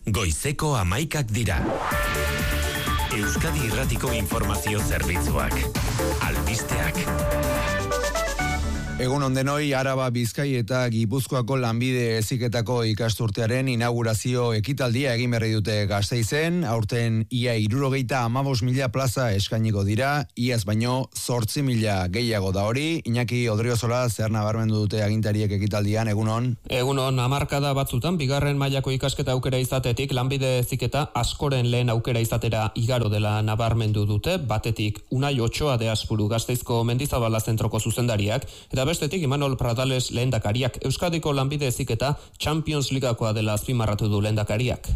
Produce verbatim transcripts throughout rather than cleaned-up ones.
goizeko hamaikak dira. Euskadi Irratiko Informazio Zerbitzuak. Albisteak. Egun ondenoi, Araba, Bizkai eta Gipuzkoako lanbide heziketako ikasturtearen inaugurazio ekitaldia egin berri dute Gasteizen, aurten ia hirurogeita hamabost mila plaza eskainiko dira, iaz baino zortzi mila gehiago da hori. Iñaki Odriozola zer nabarmendu dute agintariek ekitaldian, egunon? Egunon, hamarkada batzutan, bigarren mailako ikasketa aukera izatetik, lanbide heziketa askoren lehen aukera izatera igaro dela nabarmendu dute, batetik Unai Otxoa de Aspuru Gasteizko Mendizabala zentroko zuzendariak, eta bestetik Imanol Pradales lehendakariak. Euskadiko lanbide heziketa Champions Ligakoa dela azpimarratu du lehendakariak.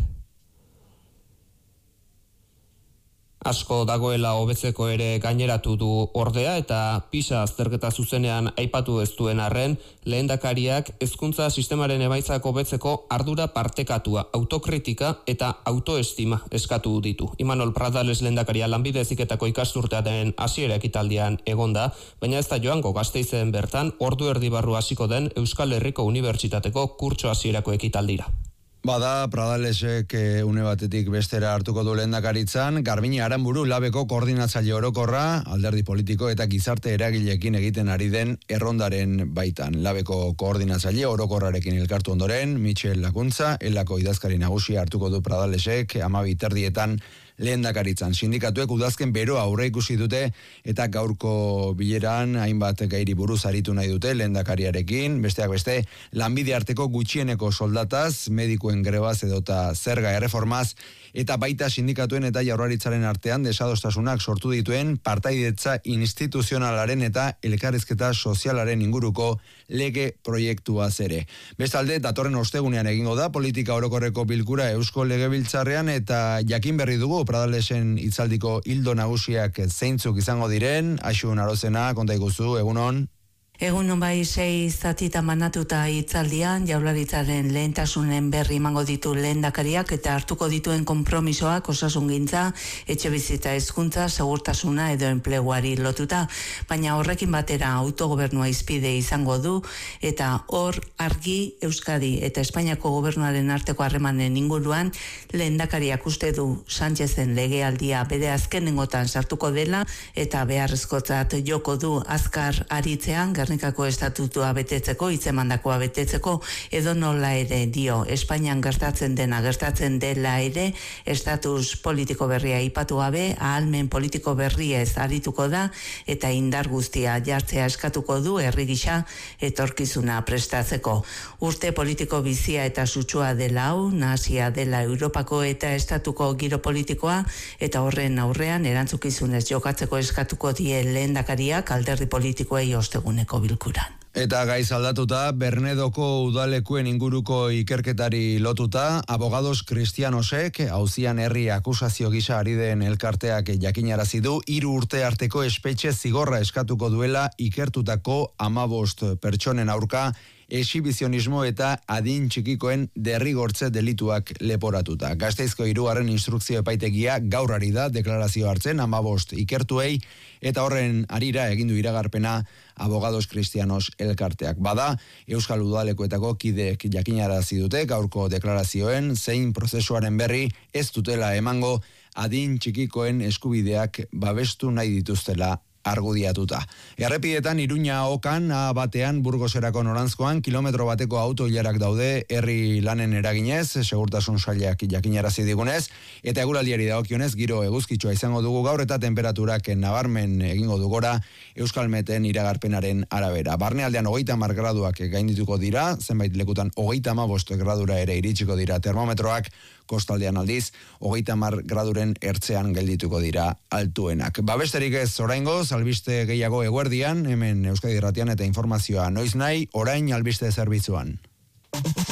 Asko dagoela hobetzeko ere gaineratu du ordea eta PISA azterketa zuzenean aipatu ez duen arren, lehendakariak hezkuntza sistemaren emaitzak hobetzeko ardura partekatua, autokritika eta autoestima eskatu ditu. Imanol Pradales lehendakaria lanbide heziketako ikasturtearen hasiera ekitaldian egonda, baina ez da joango Gasteizen bertan ordu erdi barru hasiko den Euskal Herriko Unibertsitateko kurtso hasierako ekitaldira. Bada, Pradalesek une batetik bestera hartuko du lehendakaritzan, Garbini Aranburu labeko koordinatzaile orokorra, alderdi politiko eta gizarte eragileekin egiten ari den errondaren baitan. Labeko koordinatzaile orokorrarekin elkartu ondoren, Michel Lakuntza, elako idazkari nagusia hartuko du Pradalesek, hamabi terdietan lehendakaritzan. Sindikatuek udazken beroa aurre ikusi dute eta gaurko bileran hainbat gairi buruz aritu nahi dute lehendakariarekin, besteak beste lanbide arteko gutxieneko soldataz, medikuen grebaz edota zerga erreformaz, eta baita sindikatuen eta jaurlaritzaren artean desadostasunak sortu dituen partaidetza instituzionalaren eta elkarrizketa sozialaren inguruko lege proiektuaz ere. Bestalde, datorren ostegunean egingo da politika orokorreko bilkura Eusko Legebiltzarrean eta jakin berri dugu Pradalesen hitzaldiko ildo nagusiak zeintzuk izango diren. Axun Arozena, konta iguzu, egunon? Egun bai sei zatita manatuta hitzaldian, jaurlaritzaren lehentasunen berri emango ditu lehendakariak eta hartuko dituen konpromisoak osasungintza, etxebizitza, hezkuntza, segurtasuna edo enpleguari lotuta, baina horrekin batera autogobernua hizpide izango du eta hor argi Euskadi eta Espainiako gobernuaren arteko harremanen inguruan lehendakariak uste du Sánchezen legealdia bere azkenengotan sartuko dela eta beharrezkotzat joko du azkar aritzean Gernikako estatutua betetzeko, hitzemandakoa betetzeko, edo nola ere dio, Espainian gertatzen dena gertatzen dela ere, estatus politiko berria aipatu gabe, ahalmen politiko berriez arituko da, eta indar guztia jartzea eskatuko du herri gisa etorkizuna prestatzeko. Urte politiko bizia eta sutsua dela hau, nahasia dela Europako eta estatuko giro politikoa, eta horren aurrean erantzukizunez jokatzeko eskatuko die lehendakariak alderdi politikoei osteguneko bilkuran. Eta gaiz aldatuta, Bernedoko udalekuen inguruko ikerketari lotuta, abogados kristianosek, auzian herri akusazio gisa ari den elkarteak jakinarazi du, hiru urte arteko espetxe zigorra eskatuko duela ikertutako hamabost pertsonen aurka, exhibizionismo eta adin txikikoen derrigortze delituak leporatuta. Gasteizko hirugarren instrukzio epaitegia gaur ari da deklarazio hartzen hamabost ikertuei eta horren harira egindu iragarpena abogados kristianos elkarteak. Bada, Euskal Udalekoetako kideek jakinarazi dute gaurko deklarazioen zein prozesuaren berri ez dutela emango adin txikikoen eskubideak babestu nahi dituztela argudiatuta. Errepidetan Iruña Okan A batean Burgoserako noranzkoan kilometro bateko autoilarak daude herri lanen eraginez, segurtasun sailak jakinarazi digunez, eta eguraldiari dagokionez giro eguzkitsua izango dugu gaur eta temperaturak nabarmen egingo du gora Euskalmeten iragarpenaren arabera. Barnealdean hogeita hamar graduak gaindituko dira, zenbait lekutan hogeita hamabost gradura ere iritsiko dira termometroak, kostaldean aldiz hogeita hamar graduren ertzean geldituko dira altuenak. Babesterik ez oraingoz, albiste gehiago eguerdian, hemen Euskadi Irratian eta informazioa noiz nahi, orain albiste zerbitzuan.